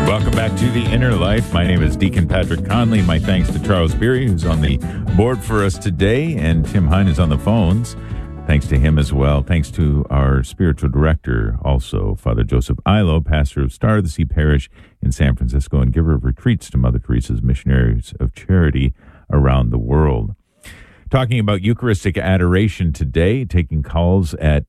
Welcome back to The Inner Life. My name is Deacon Patrick Conley. My thanks to Charles Beery, who's on the board for us today, and Tim Hine is on the phones. Thanks to him as well. Thanks to our spiritual director, also, Father Joseph Ilo, pastor of Star of the Sea Parish in San Francisco and giver of retreats to Mother Teresa's Missionaries of Charity around the world. Talking about Eucharistic adoration today, taking calls at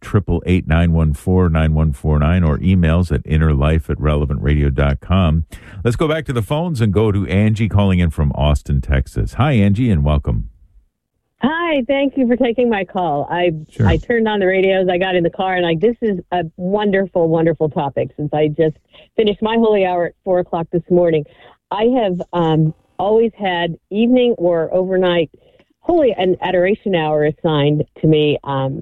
888-914-9149 or emails at innerlife@relevantradio.com. Let's go back to the phones and go to Angie calling in from Austin, Texas. Hi, Angie, and welcome. Hi, thank you for taking my call. I turned on the radios, I got in the car, and this is a wonderful, wonderful topic since I just finished my holy hour at 4 o'clock this morning. I have always had evening or overnight holy and adoration hour assigned to me.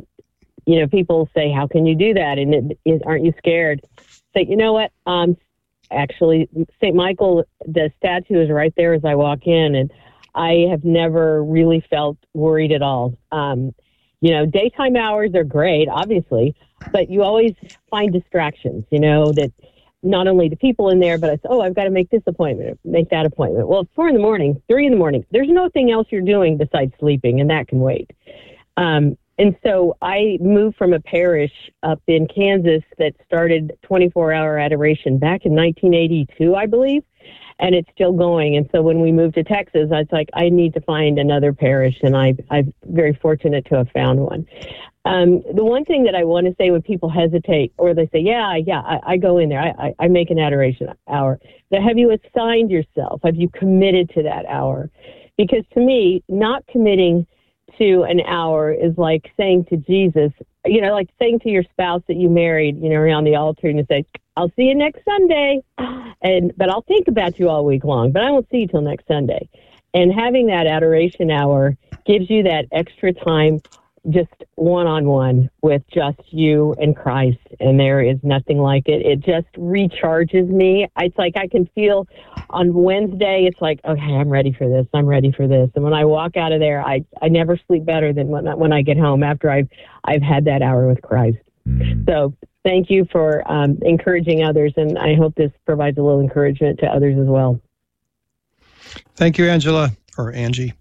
People say, how can you do that? And aren't you scared? Say, you know what? Actually, St. Michael, the statue is right there as I walk in, and I have never really felt worried at all. Daytime hours are great, obviously, but you always find distractions, that not only the people in there, but I've got to make this appointment, make that appointment. Well, it's 4 in the morning, 3 in the morning. There's nothing else you're doing besides sleeping, and that can wait. And so I moved from a parish up in Kansas that started 24-hour adoration back in 1982, I believe, and it's still going. And so when we moved to Texas, I was like, I need to find another parish, and I'm very fortunate to have found one. The one thing that I want to say when people hesitate or they say, I go in there, I make an adoration hour. Now, have you assigned yourself? Have you committed to that hour? Because to me, not committing to an hour is like saying to Jesus, like saying to your spouse that you married, around the altar, and you say, I'll see you next Sunday, but I'll think about you all week long, but I won't see you till next Sunday. And having that adoration hour gives you that extra time just one-on-one with just you and Christ, and there is nothing like it. It just recharges me. It's like I can feel on Wednesday, it's like, okay, I'm ready for this. I'm ready for this. And when I walk out of there, I never sleep better than when I get home after I've had that hour with Christ. Mm-hmm. So thank you for encouraging others, and I hope this provides a little encouragement to others as well. Thank you, Angela, or Angie.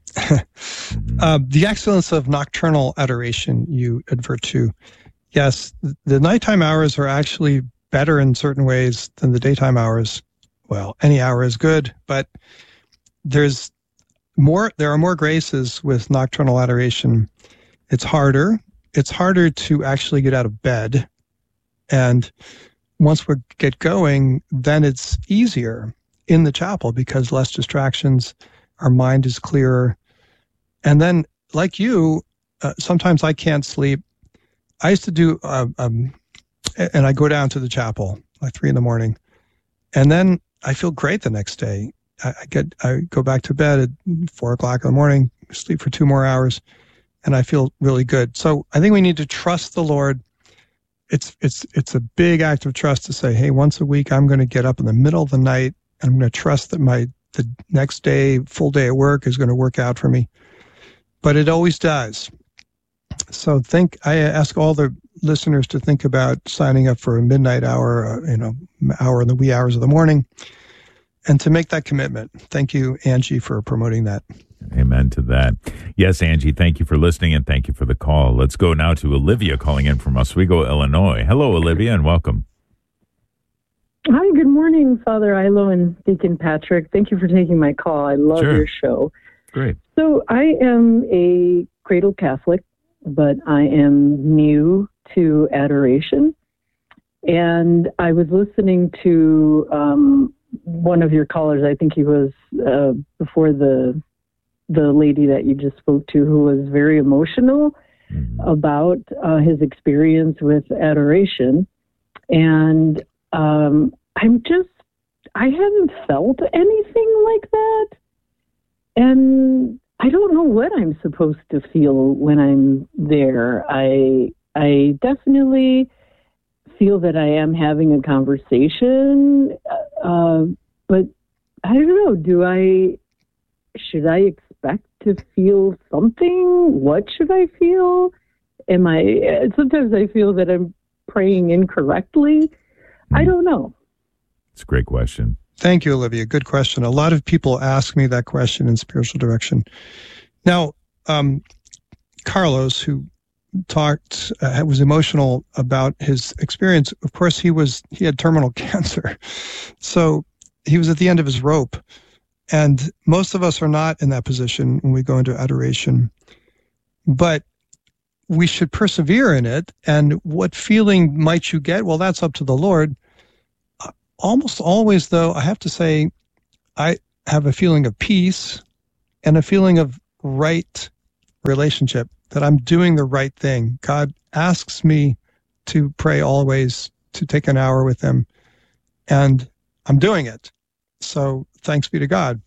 The excellence of nocturnal adoration you advert to. Yes, the nighttime hours are actually better in certain ways than the daytime hours. Well, any hour is good, but there are more graces with nocturnal adoration. It's harder to actually get out of bed. And once we get going, then it's easier in the chapel because less distractions, our mind is clearer. And then, like you, sometimes I can't sleep. I used to do, and I go down to the chapel like 3 a.m, and then I feel great the next day. I go back to bed at 4 o'clock in the morning, sleep for 2 more hours, and I feel really good. So I think we need to trust the Lord. It's a big act of trust to say, hey, once a week I'm going to get up in the middle of the night, and I'm going to trust that the next day, full day at work, is going to work out for me. But it always does. So I ask all the listeners to think about signing up for a midnight hour, hour in the wee hours of the morning, and to make that commitment. Thank you, Angie, for promoting that. Amen to that. Yes, Angie, thank you for listening, and thank you for the call. Let's go now to Olivia calling in from Oswego, Illinois. Hello, Olivia, and welcome. Hi, good morning, Father Ilo and Deacon Patrick. Thank you for taking my call. I love your show. Great. So I am a cradle Catholic, but I am new to adoration. And I was listening to one of your callers, I think he was before the lady that you just spoke to, who was very emotional about his experience with adoration. And I haven't felt anything like that. And I don't know what I'm supposed to feel when I'm there. I definitely feel that I am having a conversation, but I don't know. Should I expect to feel something? What should I feel? Sometimes I feel that I'm praying incorrectly. I don't know. It's a great question. Thank you, Olivia. Good question. A lot of people ask me that question in spiritual direction. Now, Carlos, who talked, was emotional about his experience. Of course, he had terminal cancer. So he was at the end of his rope. And most of us are not in that position when we go into adoration. But we should persevere in it. And what feeling might you get? Well, that's up to the Lord. Almost always, though, I have to say, I have a feeling of peace and a feeling of right relationship, that I'm doing the right thing. God asks me to pray always, to take an hour with him, and I'm doing it. So thanks be to God.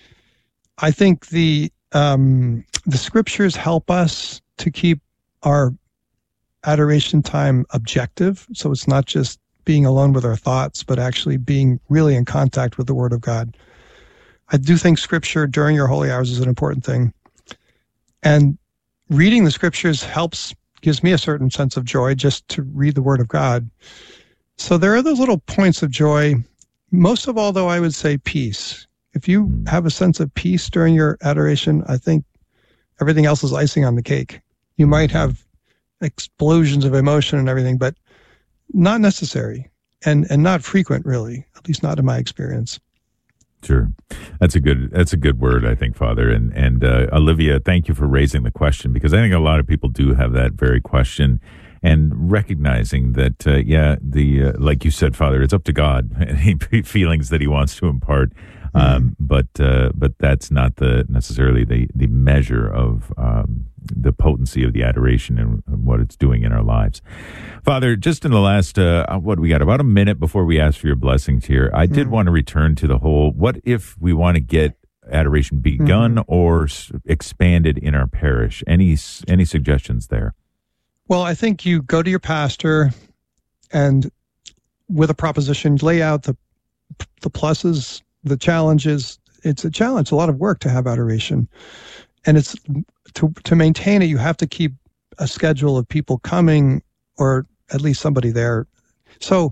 I think the scriptures help us to keep our adoration time objective. So it's not just being alone with our thoughts, but actually being really in contact with the Word of God. I do think Scripture during your holy hours is an important thing. And reading the Scriptures gives me a certain sense of joy just to read the Word of God. So there are those little points of joy. Most of all, though, I would say peace. If you have a sense of peace during your adoration, I think everything else is icing on the cake. You might have explosions of emotion and everything, but not necessary and not frequent, really, at least not in my experience. Sure. That's a good word, I think, Father. And Olivia, thank you for raising the question, because I think a lot of people do have that very question, and recognizing that, like you said, Father, it's up to God and any feelings that he wants to impart. But that's not necessarily the measure of the potency of the adoration and what it's doing in our lives. Father, just in the last, we got about a minute before we ask for your blessings here. I did want to return to the whole, what if we want to get adoration begun or expanded in our parish? Any suggestions there? Well, I think you go to your pastor and with a proposition, lay out the pluses, the challenges. It's a challenge, a lot of work to have adoration. And it's to maintain it, you have to keep a schedule of people coming, or at least somebody there. So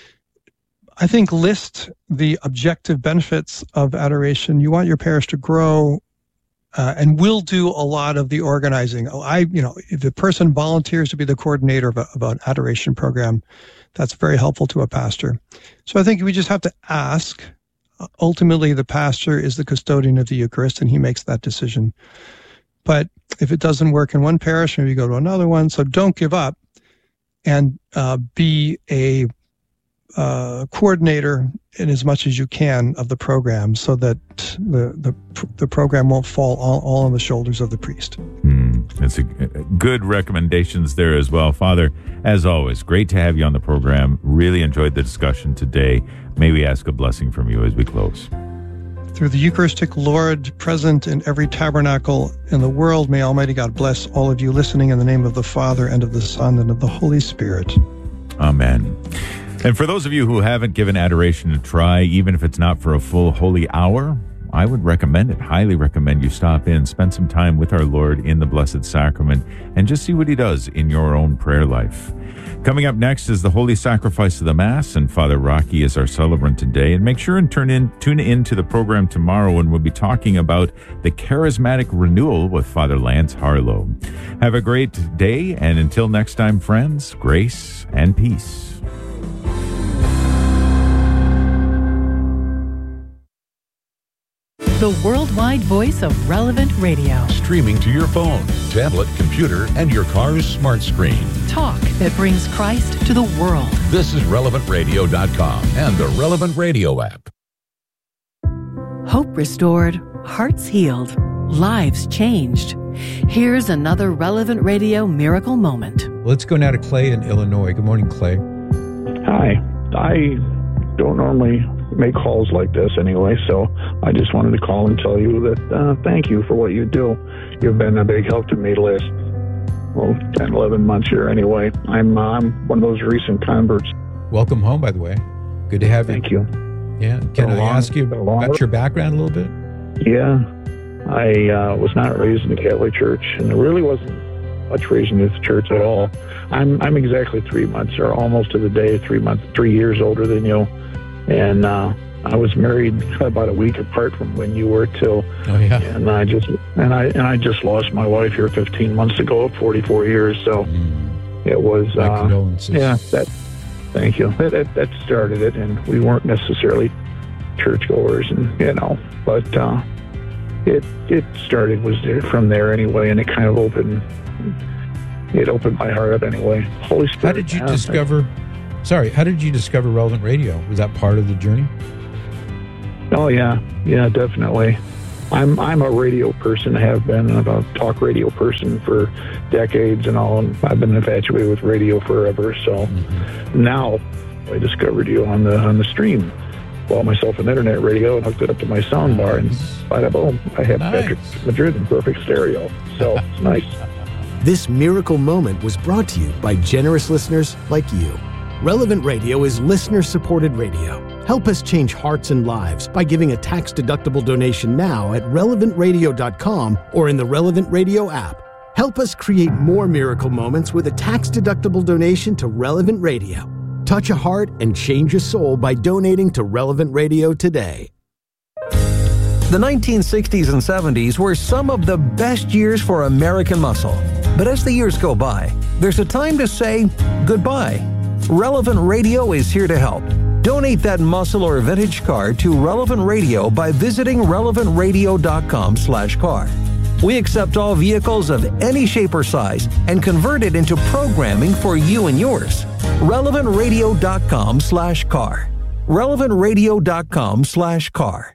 I think list the objective benefits of adoration. You want your parish to grow, and we'll do a lot of the organizing. If a person volunteers to be the coordinator of an adoration program, that's very helpful to a pastor. So I think we just have to ask. Ultimately, the pastor is the custodian of the Eucharist, and he makes that decision. But if it doesn't work in one parish, maybe go to another one. So don't give up, and be a coordinator in as much as you can of the program, so that the program won't fall all on the shoulders of the priest. That's good recommendations there as well. Father, as always, great to have you on the program. Really enjoyed the discussion today. May we ask a blessing from you as we close. Through the Eucharistic Lord present in every tabernacle in the world, may Almighty God bless all of you listening, in the name of the Father, and of the Son, and of the Holy Spirit. Amen. And for those of you who haven't given adoration a try, even if it's not for a full holy hour, I would recommend it, highly recommend you stop in, spend some time with our Lord in the Blessed Sacrament, and just see what he does in your own prayer life. Coming up next is the Holy Sacrifice of the Mass, and Father Rocky is our celebrant today. And make sure and tune in to the program tomorrow, when we'll be talking about the charismatic renewal with Father Lance Harlow. Have a great day, and until next time, friends, grace and peace. The worldwide voice of Relevant Radio. Streaming to your phone, tablet, computer, and your car's smart screen. Talk that brings Christ to the world. This is RelevantRadio.com and the Relevant Radio app. Hope restored, hearts healed, lives changed. Here's another Relevant Radio miracle moment. Let's go now to Clay in Illinois. Good morning, Clay. Hi. I don't normally make calls like this anyway, so I just wanted to call and tell you that thank you for what you do. You've been a big help to me the last 10, 11 months here anyway. I'm one of those recent converts. Welcome home, by the way. Good to have you. Thank you. Yeah. Can I ask you about your background a little bit? Yeah. I was not raised in the Catholic Church, and there really wasn't much raised in the church at all. I'm exactly 3 months, or almost to the day, 3 years older than you. And I was married about a week apart from when you were too. Oh yeah. And I just lost my wife here 15 months ago, 44 years. So it was thank you. That started it, and we weren't necessarily churchgoers, and but it started was from there anyway, and it kind of opened my heart up anyway. Holy Spirit. How did you discover? How did you discover Relevant Radio? Was that part of the journey? Oh yeah, definitely. I'm a radio person, have been, and a talk radio person for decades and all. And I've been infatuated with radio forever. So now I discovered you on the stream. Bought myself an internet radio and hooked it up to my sound bar, and bada boom, I have Patrick Madrid in perfect stereo. So it's nice. This miracle moment was brought to you by generous listeners like you. Relevant Radio is listener-supported radio. Help us change hearts and lives by giving a tax-deductible donation now at relevantradio.com or in the Relevant Radio app. Help us create more miracle moments with a tax-deductible donation to Relevant Radio. Touch a heart and change a soul by donating to Relevant Radio today. The 1960s and 70s were some of the best years for American muscle. But as the years go by, there's a time to say goodbye. Relevant Radio is here to help. Donate that muscle or vintage car to Relevant Radio by visiting relevantradio.com/car. We accept all vehicles of any shape or size and convert it into programming for you and yours. relevantradio.com/car. relevantradio.com/car.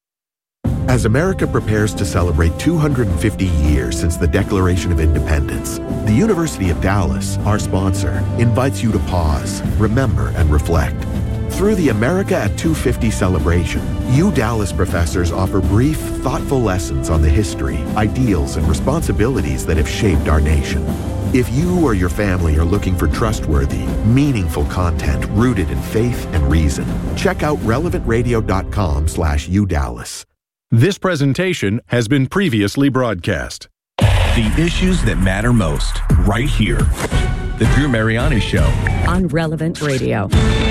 As America prepares to celebrate 250 years since the Declaration of Independence, the University of Dallas, our sponsor, invites you to pause, remember, and reflect. Through the America at 250 celebration, Dallas professors offer brief, thoughtful lessons on the history, ideals, and responsibilities that have shaped our nation. If you or your family are looking for trustworthy, meaningful content rooted in faith and reason, check out relevantradio.com/UDallas. This presentation has been previously broadcast. The issues that matter most, right here. The Drew Mariani Show on Relevant Radio.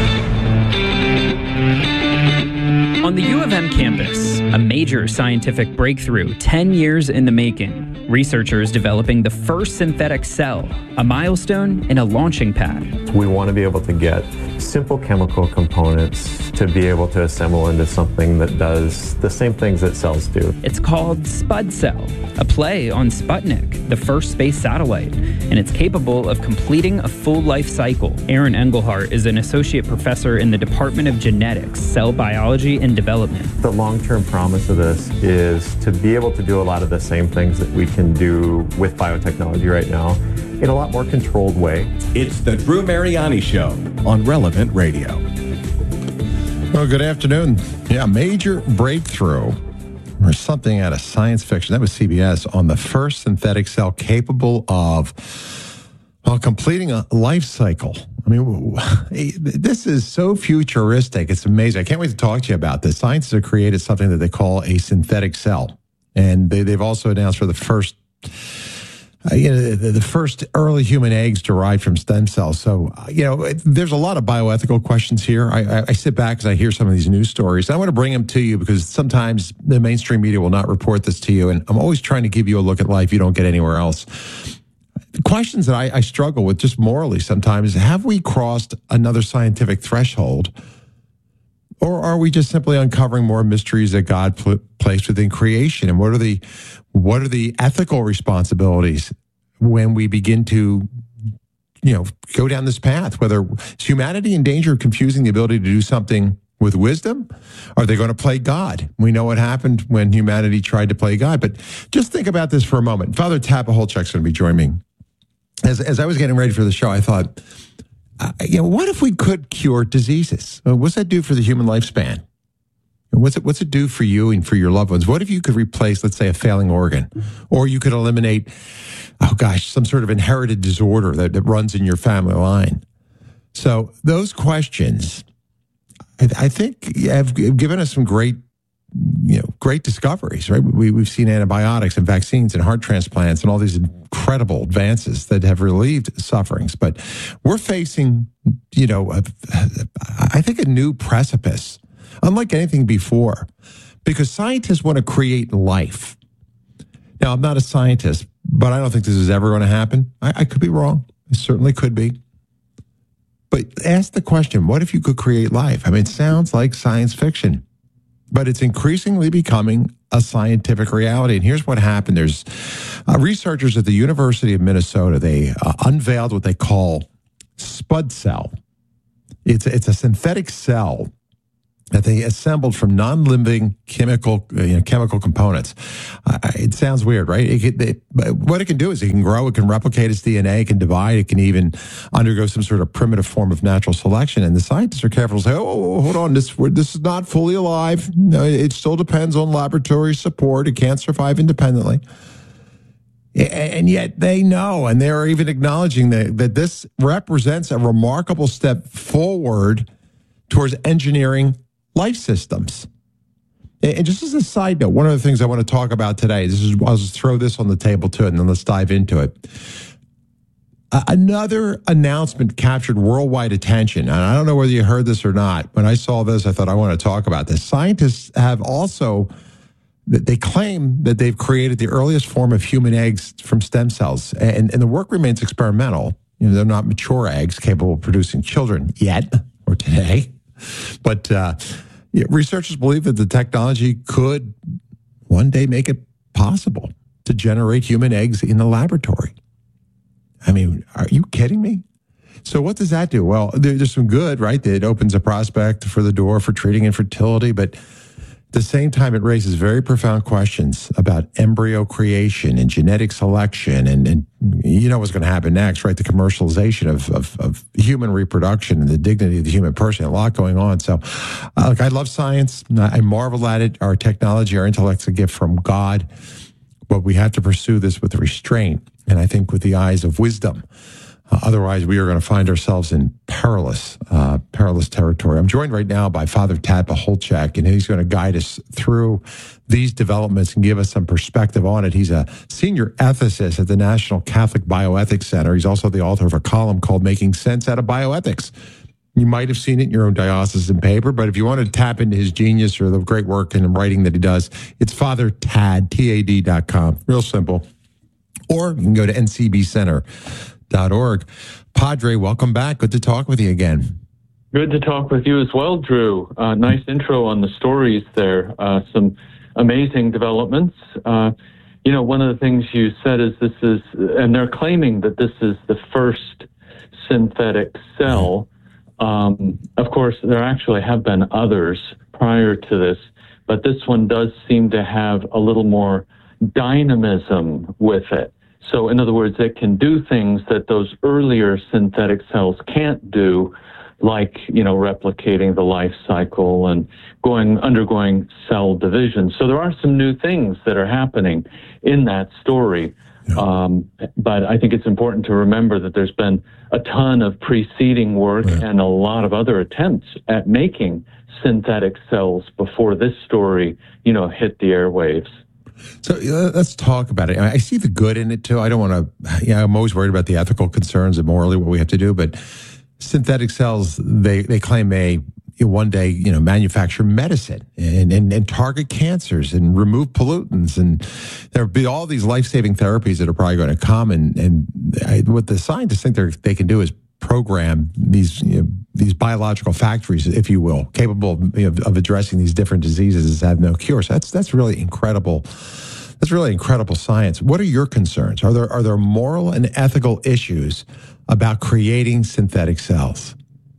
On the U of M campus, a major scientific breakthrough 10 years in the making. Researchers developing the first synthetic cell, a milestone and a launching pad. We want to be able to get simple chemical components to be able to assemble into something that does the same things that cells do. It's called SpudCell, a play on Sputnik, the first space satellite, and it's capable of completing a full life cycle. Aaron Engelhardt is an associate professor in the Department of Genetics, Cell Biology and Development. The long-term promise of this is to be able to do a lot of the same things that we can do with biotechnology right now in a lot more controlled way. It's the Drew Mariani Show on Relevant Radio. Well, good afternoon. Yeah, major breakthrough or something out of science fiction. That was CBS on the first synthetic cell capable of completing a life cycle. I mean, this is so futuristic. It's amazing. I can't wait to talk to you about this. Scientists have created something that they call a synthetic cell. And they've also announced for the first, the first early human eggs derived from stem cells. So, there's a lot of bioethical questions here. I sit back as I hear some of these news stories. I want to bring them to you because sometimes the mainstream media will not report this to you. And I'm always trying to give you a look at life you don't get anywhere else. The questions that I struggle with just morally sometimes, have we crossed another scientific threshold? Or are we just simply uncovering more mysteries that God placed within creation? And what are the ethical responsibilities when we begin to, go down this path? Whether is humanity in danger of confusing the ability to do something with wisdom? Are they going to play God? We know what happened when humanity tried to play God. But just think about this for a moment. Father Tapaholchuk's going to be joining me. As I was getting ready for the show, I thought, what if we could cure diseases? What's that do for the human lifespan? What's it do for you and for your loved ones? What if you could replace, let's say, a failing organ? Or you could eliminate, some sort of inherited disorder that runs in your family line? So those questions, I think, have given us some great discoveries, right? We've seen antibiotics and vaccines and heart transplants and all these incredible advances that have relieved sufferings. But we're facing, I think a new precipice unlike anything before, because scientists want to create life. Now, I'm not a scientist, but I don't think this is ever going to happen. I could be wrong. I certainly could be. But ask the question, what if you could create life? I mean, it sounds like science fiction, but it's increasingly becoming a scientific reality. And here's what happened. There's researchers at the University of Minnesota. They unveiled what they call Spud Cell. It's a synthetic cell that they assembled from non-living chemical components. It sounds weird, right? What it can do is it can grow, it can replicate its DNA, it can divide, it can even undergo some sort of primitive form of natural selection. And the scientists are careful to say, oh, hold on, this is not fully alive. No, it still depends on laboratory support. It can't survive independently. And yet they know, and they're even acknowledging that this represents a remarkable step forward towards engineering life systems. And just as a side note, one of the things I want to talk about today, I'll just throw this on the table too, and then let's dive into it. Another announcement captured worldwide attention, and I don't know whether you heard this or not. When I saw this, I thought I want to talk about this. Scientists have also, they claim that they've created the earliest form of human eggs from stem cells, and the work remains experimental. They're not mature eggs capable of producing children yet, or today. But researchers believe that the technology could one day make it possible to generate human eggs in the laboratory. I mean, are you kidding me? So what does that do? Well, there's some good, right? It opens a prospect for the door for treating infertility, but at the same time, it raises very profound questions about embryo creation and genetic selection, and you know what's going to happen next, right? The commercialization of human reproduction and the dignity of the human person. A lot going on. So, I love science. I marvel at it. Our technology, our intellect's a gift from God, but we have to pursue this with restraint, and I think with the eyes of wisdom. Otherwise, we are going to find ourselves in perilous territory. I'm joined right now by Father Tad Pacholczyk, and he's going to guide us through these developments and give us some perspective on it. He's a senior ethicist at the National Catholic Bioethics Center. He's also the author of a column called Making Sense Out of Bioethics. You might have seen it in your own diocesan paper, but if you want to tap into his genius or the great work and writing that he does, it's FatherTad, TAD.com. Real simple. Or you can go to ncbcenter.org. Padre, welcome back. Good to talk with you again. Good to talk with you as well, Drew. Nice intro on the stories there. Some amazing developments. One of the things you said is this is, and they're claiming that this is the first synthetic cell. Of course, there actually have been others prior to this, but this one does seem to have a little more dynamism with it. So in other words, it can do things that those earlier synthetic cells can't do, like, replicating the life cycle and undergoing cell division. So there are some new things that are happening in that story. But I think it's important to remember that there's been a ton of preceding work and a lot of other attempts at making synthetic cells before this story, hit the airwaves. So let's talk about it. I see the good in it too. I don't want to, I'm always worried about the ethical concerns and morally what we have to do, but synthetic cells, they claim may one day, manufacture medicine and target cancers and remove pollutants. And there'll be all these life-saving therapies that are probably going to come. And what the scientists think they can do is program these biological factories, if you will, capable of addressing these different diseases that have no cure. So that's really incredible. That's really incredible science. What are your concerns? Are there moral and ethical issues about creating synthetic cells?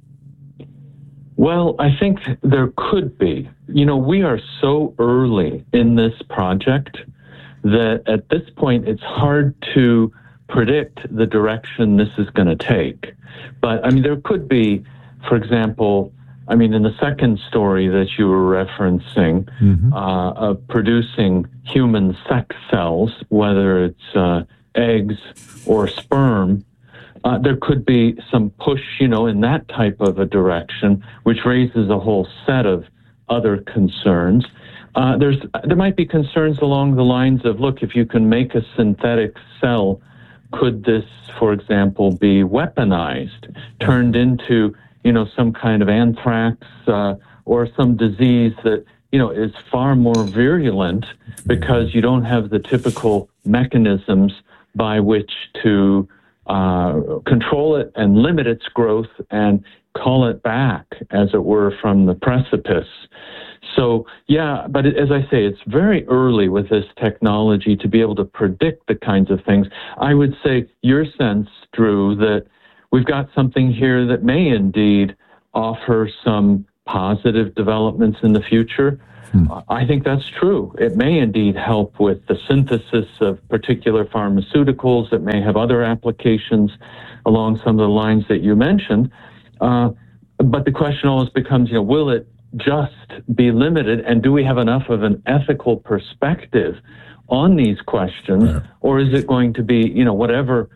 Well, I think there could be. We are so early in this project that at this point it's hard to predict the direction this is going to take. But, there could be, for example, in the second story that you were referencing, of producing human sex cells, whether it's eggs or sperm, there could be some push, in that type of a direction, which raises a whole set of other concerns. There might be concerns along the lines of, look, if you can make a synthetic cell, could this, for example, be weaponized, turned into, some kind of anthrax or some disease that, is far more virulent because you don't have the typical mechanisms by which to control it and limit its growth and call it back, as it were, from the precipice. So, yeah, but as I say, it's very early with this technology to be able to predict the kinds of things. I would say your sense, Drew, that we've got something here that may indeed offer some positive developments in the future. I think that's true. It may indeed help with the synthesis of particular pharmaceuticals. It may have other applications along some of the lines that you mentioned. But the question always becomes, will it just be limited, and do we have enough of an ethical perspective on these questions, or is it going to be, whatever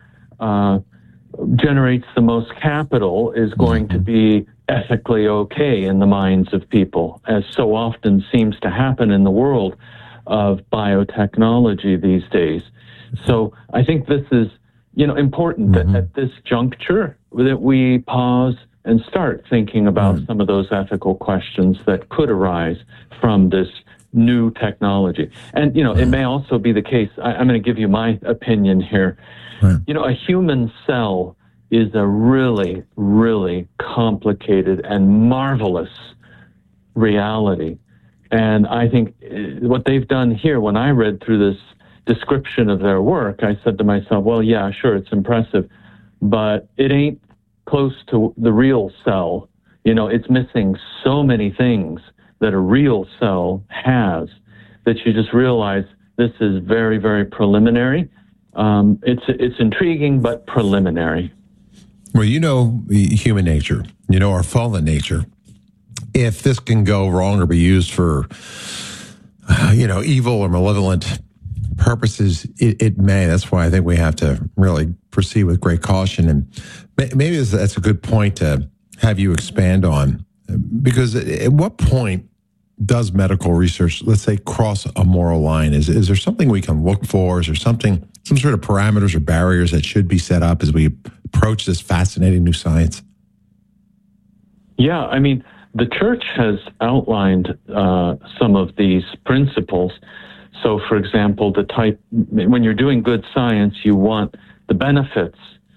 generates the most capital is going to be ethically okay in the minds of people, as so often seems to happen in the world of biotechnology these days. So I think this is, important that at this juncture that we pause and start thinking about some of those ethical questions that could arise from this new technology. And, it may also be the case, I'm going to give you my opinion here. A human cell is a really, really complicated and marvelous reality. And I think what they've done here, when I read through this description of their work, I said to myself, well, yeah, sure, it's impressive, but it ain't close to the real cell. It's missing so many things that a real cell has that you just realize this is very, very preliminary. It's intriguing, but preliminary. Well, human nature, our fallen nature. If this can go wrong or be used for, evil or malevolent purposes, it may. That's why I think we have to really proceed with great caution. And maybe that's a good point to have you expand on, because at what point does medical research, let's say, cross a moral line? Is there something we can look for? Is there some sort of parameters or barriers that should be set up as we approach this fascinating new science? Yeah, I mean, the church has outlined some of these principles. So, for example, when you're doing good science, you want the benefits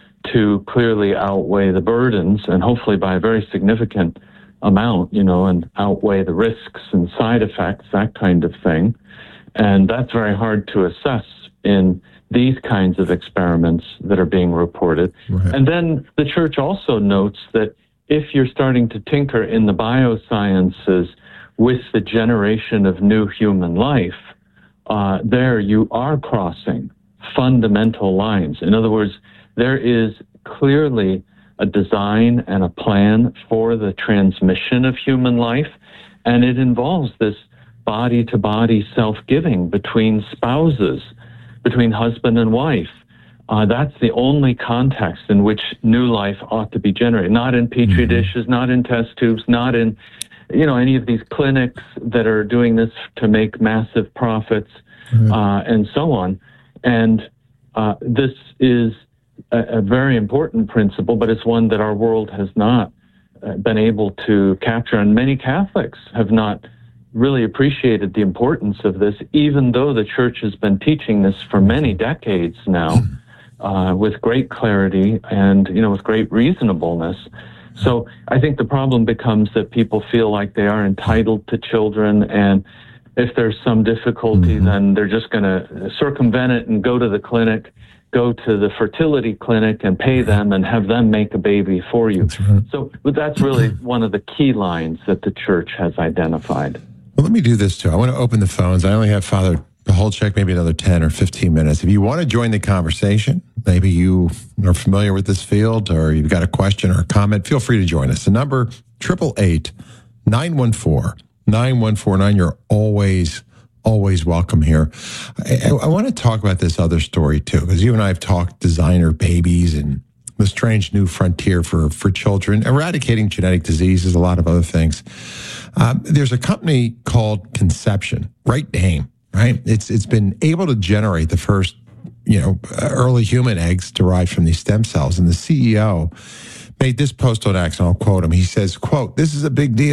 to clearly outweigh the burdens, and hopefully by a very significant amount, and outweigh the risks and side effects, that kind of thing. And that's very hard to assess in these kinds of experiments that are being reported. Right. And then the church also notes that if you're starting to tinker in the biosciences with the generation of new human life, there you are crossing fundamental lines. In other words, there is clearly a design and a plan for the transmission of human life, and it involves this body-to-body self-giving between spouses, between husband and wife. That's the only context in which new life ought to be generated, not in petri dishes, not in test tubes, not in any of these clinics that are doing this to make massive profits, and so on. And this is a very important principle, but it's one that our world has not been able to capture. And many Catholics have not really appreciated the importance of this, even though the church has been teaching this for many decades now, with great clarity and, with great reasonableness. So I think the problem becomes that people feel like they are entitled to children, and if there's some difficulty, then they're just going to circumvent it and go to the clinic, go to the fertility clinic and pay them and have them make a baby for you. So but that's really one of the key lines that the church has identified. Well, let me do this too. I want to open the phones. I only have Father Holchek, maybe another 10 or 15 minutes. If you want to join the conversation, maybe you are familiar with this field or you've got a question or a comment, feel free to join us. The number 888-914-9149. You're always welcome here. I want to talk about this other story too, because you and I have talked designer babies and the strange new frontier for children, eradicating genetic diseases, a lot of other things. There's a company called Conception, right name, right? It's been able to generate the first, early human eggs derived from these stem cells. And the CEO made this post on X, and I'll quote him. He says, quote, "This is a big deal.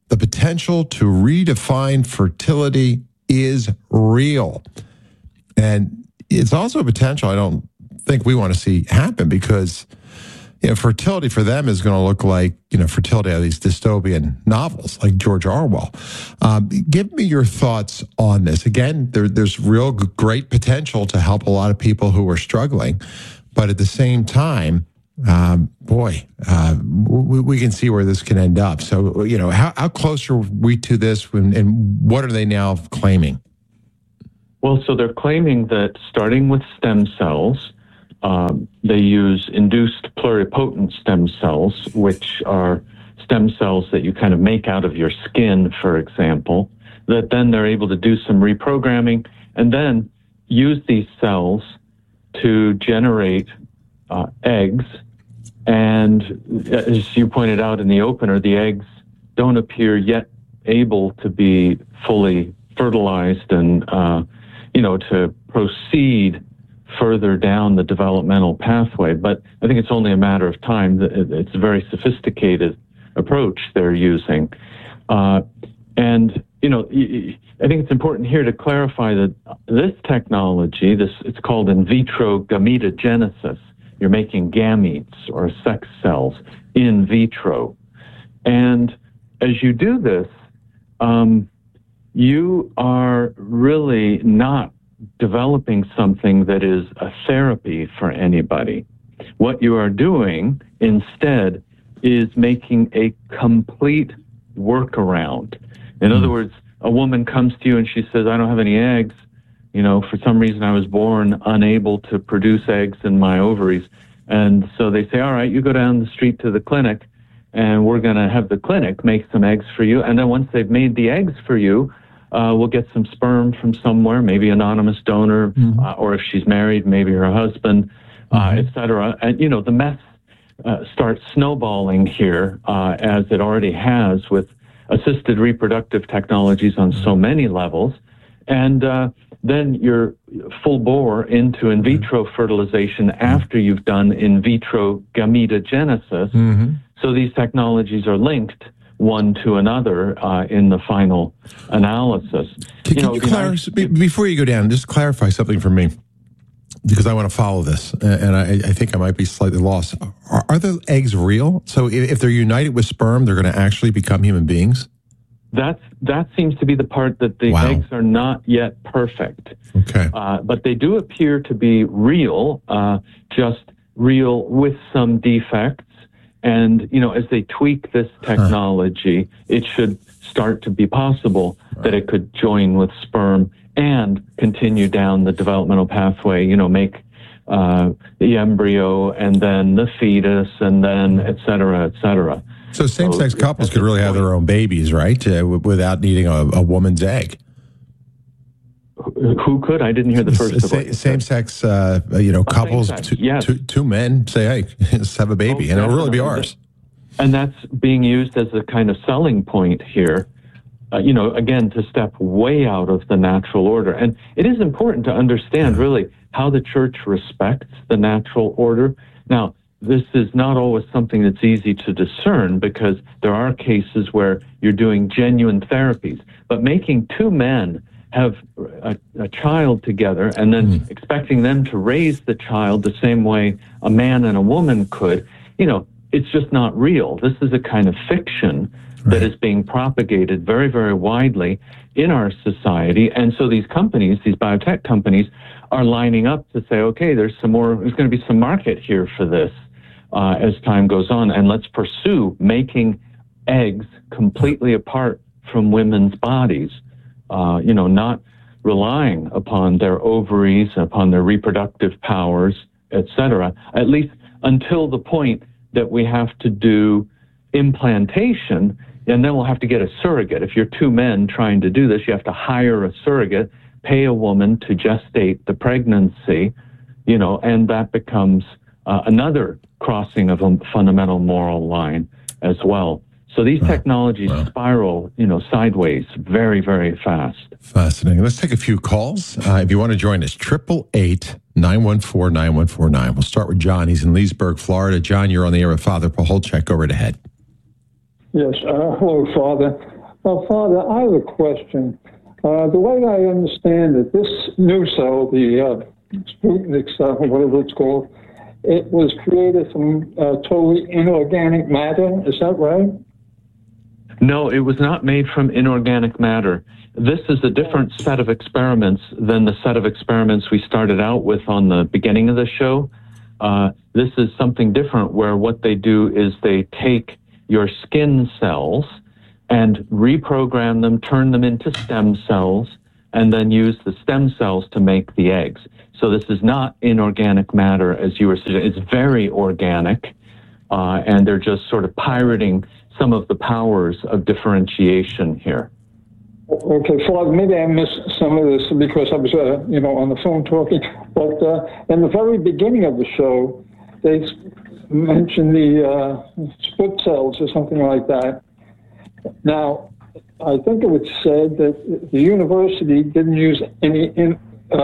the potential to redefine fertility is real. And it's also a potential I don't think we want to see happen, because fertility for them is going to look like, fertility out of these dystopian novels like George Orwell. Give me your thoughts on this. Again, there's real great potential to help a lot of people who are struggling. But at the same time, we can see where this can end up. So, how close are we to this, and what are they now claiming? Well, so they're claiming that starting with stem cells, they use induced pluripotent stem cells, which are stem cells that you kind of make out of your skin, for example, that then they're able to do some reprogramming and then use these cells to generate eggs. And as you pointed out in the opener, the eggs don't appear yet able to be fully fertilized and, to proceed further down the developmental pathway. But I think it's only a matter of time. It's a very sophisticated approach they're using. I think it's important here to clarify that this technology, it's called in vitro gametogenesis. You're making gametes or sex cells in vitro. And as you do this, you are really not developing something that is a therapy for anybody. What you are doing instead is making a complete workaround. In other words, a woman comes to you and she says, I don't have any eggs. For some reason I was born unable to produce eggs in my ovaries. And so they say, all right, you go down the street to the clinic and we're going to have the clinic make some eggs for you. And then once they've made the eggs for you, we'll get some sperm from somewhere, maybe anonymous donor, or if she's married, maybe her husband, et cetera. And, the mess starts snowballing here, as it already has with assisted reproductive technologies on so many levels. And then you're full bore into in vitro fertilization after you've done in vitro gametogenesis. So these technologies are linked one to another in the final analysis. Can you clarify, before you go down, just clarify something for me, because I want to follow this, and I think I might be slightly lost. Are the eggs real? So if they're united with sperm, they're going to actually become human beings? That seems to be the part that the eggs are not yet perfect. Okay. But they do appear to be real, just real with some defects. And, as they tweak this technology, it should start to be possible that it could join with sperm and continue down the developmental pathway, make the embryo and then the fetus and then et cetera, et cetera. So same-sex couples could really have their own babies, right, without needing a woman's egg? Who could? I didn't hear the first of it. Same-sex, couples, two men say, hey, let's have a baby, and it'll really be ours. And that's being used as a kind of selling point here, again, to step way out of the natural order. And it is important to understand, really, how the church respects the natural order. Now, this is not always something that's easy to discern, because there are cases where you're doing genuine therapies. But making two men have a child together and then expecting them to raise the child the same way a man and a woman could, it's just not real. This is a kind of fiction that is being propagated very, very widely in our society. And so these companies, these biotech companies, are lining up to say, okay, there's going to be some market here for this as time goes on, and let's pursue making eggs completely apart from women's bodies. Not relying upon their ovaries, upon their reproductive powers, etc., at least until the point that we have to do implantation, and then we'll have to get a surrogate. If you're two men trying to do this, you have to hire a surrogate, pay a woman to gestate the pregnancy, and that becomes another crossing of a fundamental moral line as well. So these technologies spiral, sideways very, very fast. Fascinating. Let's take a few calls. If you want to join us, 888-914-9149. We'll start with John. He's in Leesburg, Florida. John, you're on the air with Father Pacholczyk. Go right ahead. Yes. Hello, Father. Father, I have a question. The way I understand it, this new cell, the Sputnik cell, whatever it's called, it was created from totally inorganic matter. Is that right? No, it was not made from inorganic matter. This is a different set of experiments than the set of experiments we started out with on the beginning of the show. This is something different where what they do is they take your skin cells and reprogram them, turn them into stem cells, and then use the stem cells to make the eggs. So this is not inorganic matter, as you were saying. It's very organic, and they're just sort of pirating some of the powers of differentiation here. Okay, Father, maybe I missed some of this because I was, on the phone talking. But in the very beginning of the show, they mentioned the split cells or something like that. Now, I think it was said that the university didn't use any